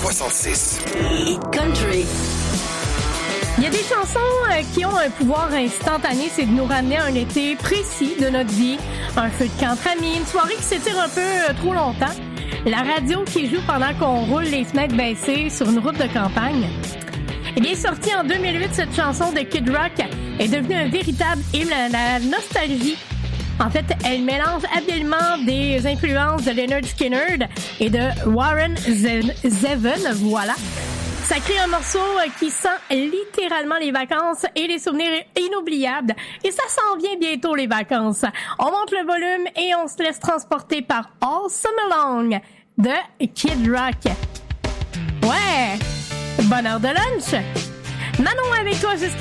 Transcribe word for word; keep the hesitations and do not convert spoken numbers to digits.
soixante-six. Et country. Il y a des chansons euh, qui ont un pouvoir instantané, c'est de nous ramener à un été précis de notre vie, un feu de camp entre amis, une soirée qui s'étire un peu euh, trop longtemps, la radio qui joue pendant qu'on roule les fenêtres baissées sur une route de campagne. Eh bien, sortie en deux mille huit, cette chanson de Kid Rock est devenue un véritable hymne à la nostalgie. En fait, elle mélange habilement des influences de Lynyrd Skynyrd et de Warren Zevon, voilà. Ça crée un morceau qui sent littéralement les vacances et les souvenirs inoubliables. Et ça s'en vient bientôt, les vacances. On monte le volume et on se laisse transporter par All Summer Long de Kid Rock. Ouais! Bonne heure de lunch! Manon avec toi jusqu'à